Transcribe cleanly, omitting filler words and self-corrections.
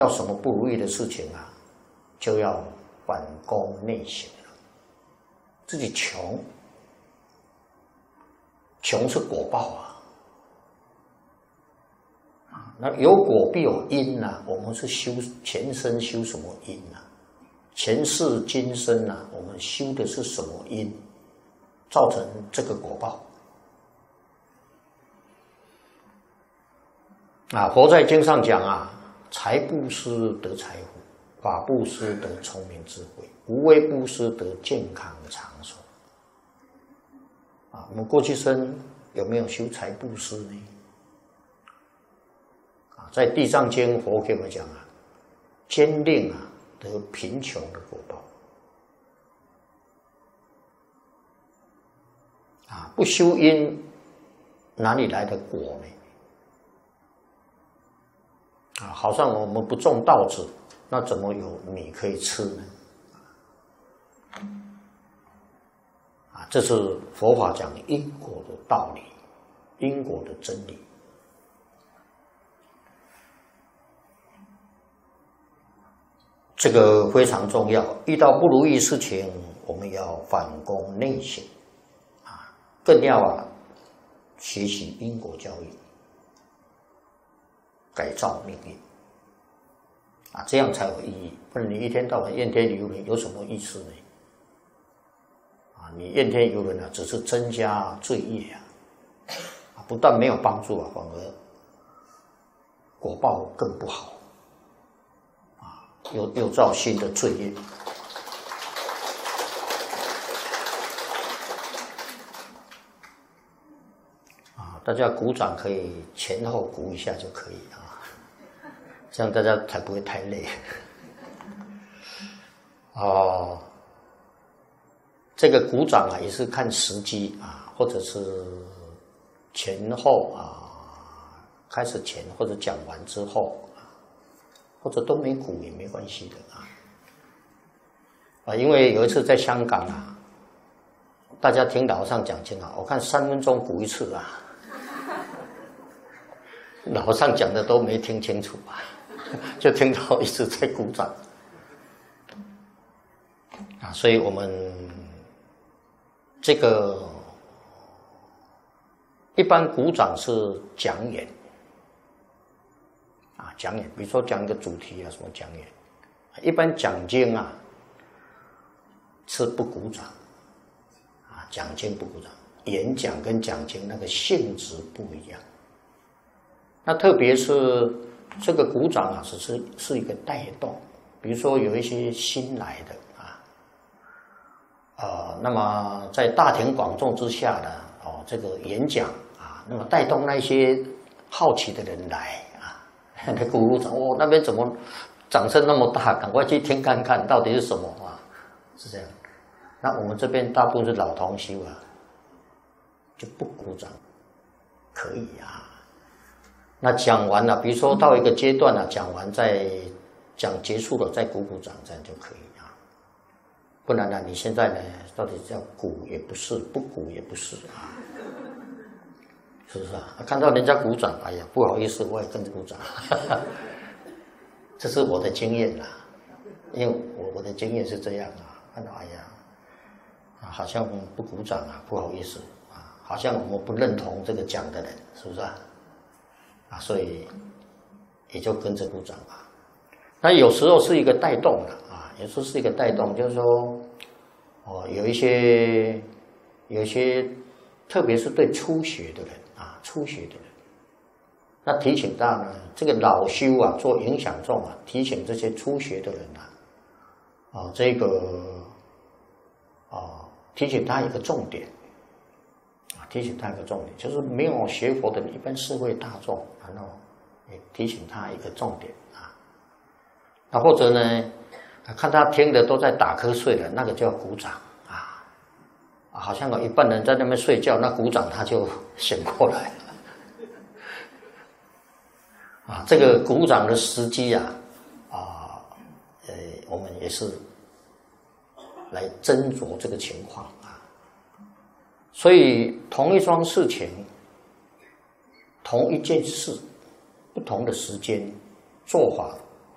要什么不如意的事情啊，就要反躬内省了。自己穷，穷是果报啊。那有果必有因呐、我们是修前生修什么因呐、前世今生呐、我们修的是什么因，造成这个果报啊？佛在经上讲啊，财布施得财富，法布施得聪明智慧，无为布施得健康长寿。啊，我们过去生有没有修财布施呢？啊，在地藏经佛给我们讲啊，坚令啊得贫穷的果报。啊，不修因，哪里来的果呢？啊，好像我们不种稻子，那怎么有米可以吃呢？啊，这是佛法讲因果的道理，因果的真理。这个非常重要。遇到不如意事情，我们要反躬内省，啊，更要学习因果教育。改造命运啊，这样才有意义。不然你一天到晚怨天尤人，有什么意思呢？啊，你怨天尤人啊，只是增加罪业啊，不但没有帮助啊，反而果报更不好啊，又造新的罪业。啊，大家鼓掌可以前后鼓一下就可以啊。这样大家才不会太累。哦，这个鼓掌啊，也是看时机啊，或者是前后啊，开始前或者讲完之后啊，或者都没鼓也没关系的啊。因为有一次在香港啊，大家听老和尚讲经啊，我看3分钟鼓一次啊，老和尚讲的都没听清楚啊。就听到一直在鼓掌啊，所以我们这个一般鼓掌是讲演啊，讲演，比如说讲一个主题啊，什么讲演。一般讲经啊是不鼓掌啊，讲经不鼓掌，演讲跟讲经那个性质不一样。那特别是这个鼓掌啊，是一个带动，比如说有一些新来的那么在大庭广众之下的这个演讲啊，那么带动那些好奇的人来啊，来鼓掌哦，那边怎么掌声那么大？赶快去听看看到底是什么啊？是这样。那我们这边大部分是老同修啊，就不鼓掌，可以啊。那讲完了，比如说到一个阶段了，讲完再讲结束了，再鼓掌，这样就可以啊。不然呢，你现在呢，到底要鼓也不是，不鼓也不是啊，是不是啊？看到人家鼓掌，哎呀，不好意思，我也跟着鼓掌，这是我的经验啦，因为我的经验是这样啊，看到哎呀，好像不鼓掌啊，不好意思啊，好像我们不认同这个讲的人，是不是啊？所以也就跟着鼓掌啊。那有时候是一个带动的啊，有时候是一个带动，就是说，有一些，特别是对初学的人啊，那提醒大呢，这个老修啊，做影响众啊，提醒这些初学的人提醒他一个重点。提醒他一个重点，就是没有学佛的一般社会大众，然后也提醒他一个重点啊。那或者呢，看他听的都在打瞌睡了，那个叫鼓掌啊。好像有一半人在那边睡觉，那鼓掌他就醒过来了。这个鼓掌的时机我们也是来斟酌这个情况。所以同一桩事情，同一件事，不同的时间，做法